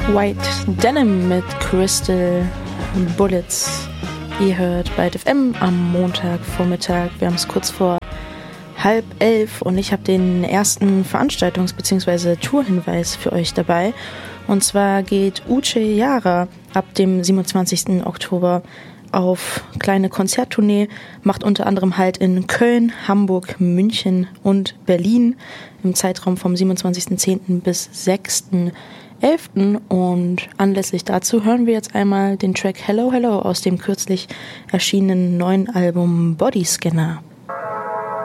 White Denim mit Crystal Bullets. Ihr hört Byte FM am Montagvormittag. Wir haben es kurz vor 10:30 und ich habe den ersten Veranstaltungs- bzw. Tourhinweis für euch dabei. Und zwar geht Uche Yara ab dem 27. Oktober auf kleine Konzerttournee, macht unter anderem Halt in Köln, Hamburg, München und Berlin im Zeitraum vom 27.10. bis 6.11. Und anlässlich dazu hören wir jetzt einmal den Track Hello Hello aus dem kürzlich erschienenen neuen Album Bodyscanner.